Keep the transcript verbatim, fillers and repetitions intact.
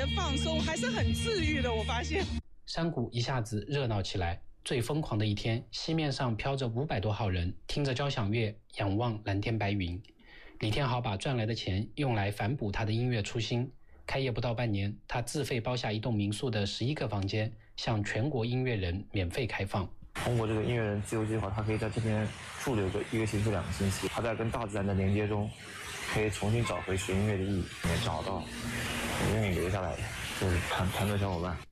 别放松，还是很治愈的。我发现山谷一下子热闹起来。最疯狂的一天，西面上飘着五百多号人，听着交响乐，仰望蓝天白云。李天豪把赚来的钱用来反哺他的音乐初心。开业不到半年，他自费包下一栋民宿的十一个房间，向全国音乐人免费开放。 通过这个音乐人自由计划，他可以在这边驻留个一个星期、两个星期。他在跟大自然的连接中，可以重新找回学音乐的意义，也找到永远留下来的就是团团队小伙伴。